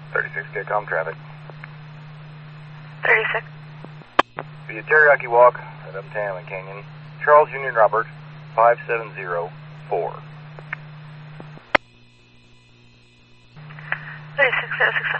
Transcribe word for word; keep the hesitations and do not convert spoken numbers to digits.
thirty-six, get com traffic. thirty-six. Via Teriyaki Walk at Uptown and Canyon. Charles Union Robert, five seven zero four. thirty-six, zero six.